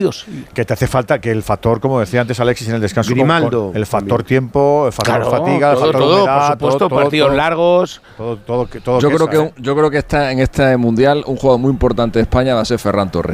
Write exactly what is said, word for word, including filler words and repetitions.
Que te hace falta que el factor, como decía antes Alexis en el descanso, Grimaldo, con el factor también. tiempo, el factor Claro, fatiga, todo, el factor todo, humedad, por supuesto, todo, todo, partidos todo, largos. Todo, todo, todo, todo yo, que creo esa, que ¿eh? un, yo creo que está en este mundial un jugador muy importante de España va a ser Ferran Torres.